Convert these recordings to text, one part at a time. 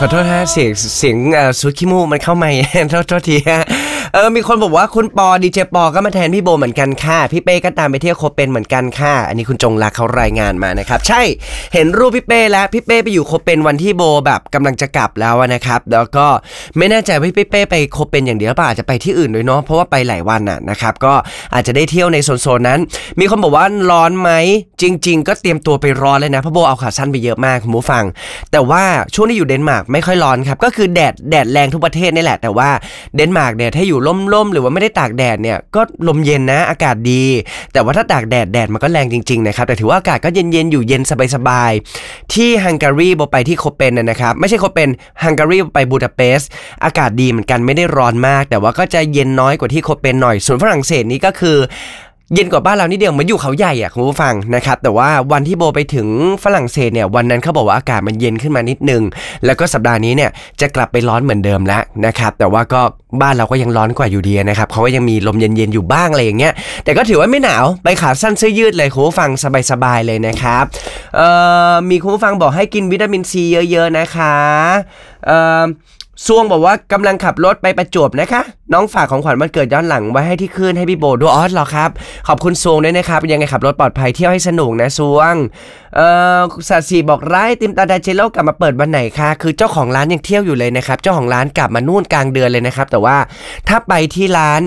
ขอโทษฮะเสียงซูดขี้มูกมันเข้ามาโทษทีฮะมีคนบอกว่าคุณปอดีเจปอก็มาแทนพี่โบเหมือนกันค่ะพี่เป้ก็ตามไปเที่ยวโคเปนเหมือนกันค่ะอันนี้คุณจงรักเขารายงานมานะครับใช่เห็นรูปพี่เป้แล้วพี่เป้ไปอยู่โคเปนวันที่โบแบบกำลังจะกลับแล้วนะครับแล้วก็ไม่แน่ใจว่าพี่เป้ไปโคเปนอย่างเดียวป่ะอาจจะไปที่อื่นด้วยเนาะเพราะว่าไปหลายวันนะครับก็อาจจะได้เที่ยวในโซนนั้นมีคนบอกว่าร้อนไหมจริงๆก็เตรียมตัวไปร้อนเลยนะเพราะโบเอาขาสั้นไปเยอะมากคุณผู้ฟังแต่ว่าช่วงที่อยู่เดนมาร์กไม่ค่อยร้อนครับก็คือแดดแรงทุกประเทศนี่แหละแต่ว่าเดนมาร์กเนี่ยถ้าอยู่ร่มหรือว่าไม่ได้ตากแดดเนี่ยก็ลมเย็นนะอากาศดีแต่ว่าถ้าตากแดดมันก็แรงจริงๆนะครับแต่ถือว่าอากาศก็เย็นอยู่เย็นสบายๆที่ฮังการีโบไปที่โคเปนนะครับไม่ใช่โคเปนฮังการีไปบูดาเปสต์อากาศดีเหมือนกันไม่ได้ร้อนมากแต่ว่าก็จะเย็นน้อยกว่าที่โคเปนหน่อยส่วนฝรั่งเศสนี่ก็คือเย็นกว่าบ้านเรานิดเดียวเหมือนอยู่เขาใหญ่อ่ะคุณผู้ฟังนะครับแต่ว่าวันที่โบไปถึงฝรั่งเศสเนี่ยวันนั้นเขาบอกว่าอากาศมันเย็นขึ้นมานิดนึงแล้วก็สัปดาห์นี้เนี่ยจะกลับไปร้อนเหมือนเดิมแล้วนะครับแต่ว่าก็บ้านเราก็ยังร้อนกว่าอยู่ดีนะครับเขาก็ยังมีลมเย็นอยู่บ้างอะไรอย่างเงี้ยแต่ก็ถือว่าไม่หนาวไปขาสั้นเสื้อยืดเลยคุณผู้ฟังสบายๆเลยนะครับมีคุณผู้ฟังบอกให้กินวิตามินซีเยอะๆนะคะซวงบอกว่ากำลังขับรถไปประจวบนะคะน้องฝากของขวัญวันเกิดย้อนหลังไว้ให้ที่คืนให้พี่โบดูเหรอครับขอบคุณซวงด้วยนะครับยังไงขับรถปลอดภัยเที่ยวให้สนุกนะซวงสัตว์สีบอกไร้ติมตาดาเจโร่กลับมาเปิดวันไหนคะคือเจ้าของร้านยังเที่ยวอยู่เลยนะครับเจ้าของร้านกลับมานู่นกลางเดือนเลยนะครับแต่ว่าถ้าไปที่ร้าน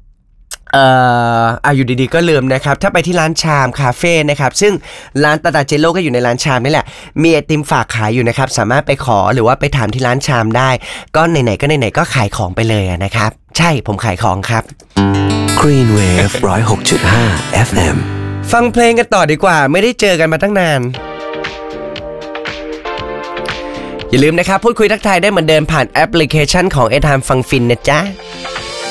อยู่ดีๆก็ลืมนะครับถ้าไปที่ร้านชามคาเฟ่นะครับซึ่งร้านตาดาเจโร่ก็อยู่ในร้านชามนี่แหละมีไอติมฝากขายอยู่นะครับสามารถไปขอหรือว่าไปถามที่ร้านชามได้ก็ไหนๆก็ขายของไปเลยนะครับใช่ผมขายของครับ Green Wave 106.5 FM ฟังเพลงกันต่อดีกว่าไม่ได้เจอกันมาตั้งนานอย่าลืมนะครับพูดคุยทักทายได้เหมือนเดิมผ่านแอปพลิเคชันของ Airtime ฟังฟินนะจ๊ะ